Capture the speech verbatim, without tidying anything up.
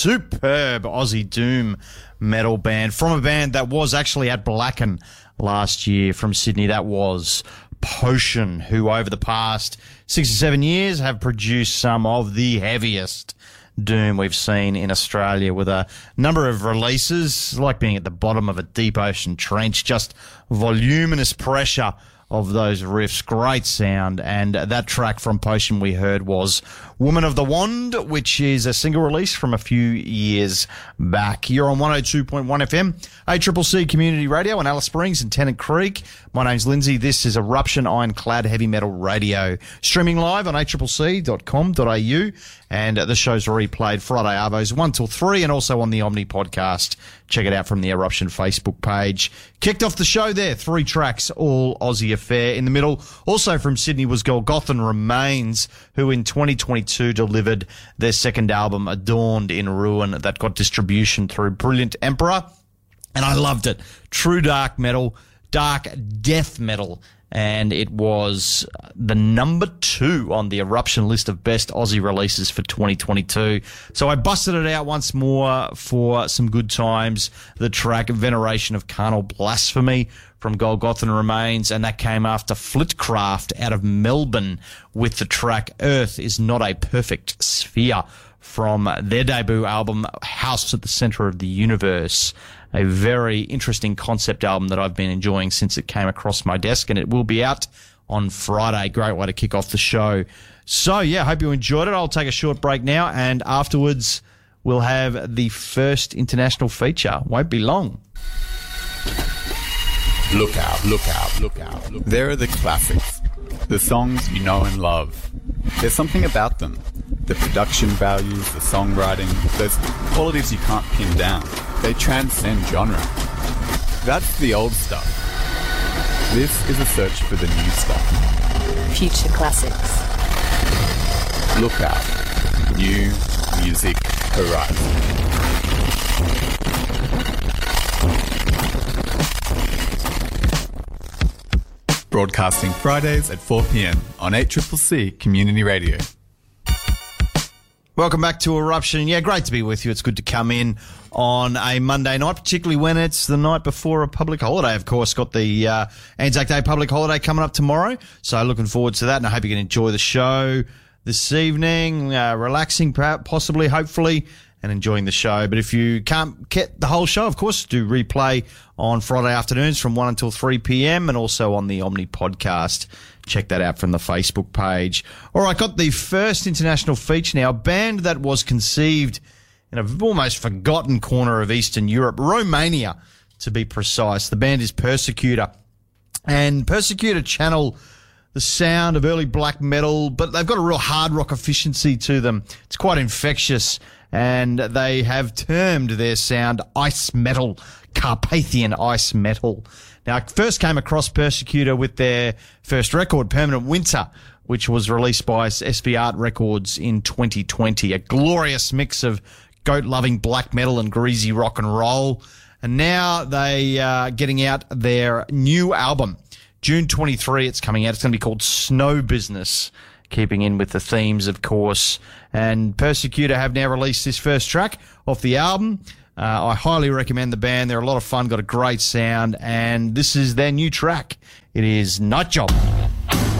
superb Aussie doom metal band from a band that was actually at Blacken last year from Sydney. That was Potion, who over the past six or seven years have produced some of the heaviest doom we've seen in Australia, with a number of releases, like being at the bottom of a deep ocean trench, just voluminous pressure of those riffs, great sound. And that track from Potion we heard was Woman of the Wand, which is a single release from a few years back. You're on one oh two point one F M, A C C C Community Radio in Alice Springs and Tennant Creek. My name's Lindsay. This is Eruption Ironclad Heavy Metal Radio, streaming live on a c c c dot com dot a u, and the show's replayed Friday arvos one till three, and also on the Omni podcast. Check it out from the Eruption Facebook page. Kicked off the show there, three tracks, all Aussie affair. In the middle, also from Sydney, was Golgothan Remains, who in twenty twenty-two delivered their second album, Adorned in Ruin, that got distribution through Brilliant Emperor, and I loved it. True dark metal, dark death metal, and it was the number two on the Eruption list of best Aussie releases for twenty twenty-two. So I busted it out once more for some good times. The track Veneration of Carnal Blasphemy from Golgothan Remains, and that came after Flitcraft out of Melbourne with the track Earth is Not a Perfect Sphere from their debut album House at the Centre of the Universe. A very interesting concept album that I've been enjoying since it came across my desk, and it will be out on Friday. Great way to kick off the show. So, yeah, hope you enjoyed it. I'll take a short break now, and afterwards we'll have the first international feature. Won't be long. Look out, look out, look out. Look. There are the classics, the songs you know and love. There's something about them. The production values, the songwriting, those qualities you can't pin down. They transcend genre. That's the old stuff. This is a search for the new stuff. Future classics. Look out. New music horizon. Broadcasting Fridays at four p.m. on A C C C Community Radio. Welcome back to Eruption. Yeah, great to be with you. It's good to come in on a Monday night, particularly when it's the night before a public holiday. Of course, got the uh, Anzac Day public holiday coming up tomorrow, so looking forward to that, and I hope you can enjoy the show this evening, uh, relaxing perhaps, possibly, hopefully, and enjoying the show. But if you can't get the whole show, of course, do replay on Friday afternoons from one until three p.m. and also on the Omni podcast. Check that out from the Facebook page. All right, got the first international feature now, a band that was conceived in a almost forgotten corner of Eastern Europe, Romania to be precise. The band is Persecutor, and Persecutor channel the sound of early black metal, but they've got a real hard rock efficiency to them. It's quite infectious, and they have termed their sound ice metal, Carpathian ice metal. Now, I first came across Persecutor with their first record, Permanent Winter, which was released by S V Art Records in twenty twenty. A glorious mix of goat-loving black metal and greasy rock and roll. And now they are getting out their new album. June twenty-third, it's coming out. It's going to be called Snow Business, keeping in with the themes, of course. And Persecutor have now released this first track off the album. Uh, I highly recommend the band. They're a lot of fun, got a great sound, and this is their new track. It is Night Job.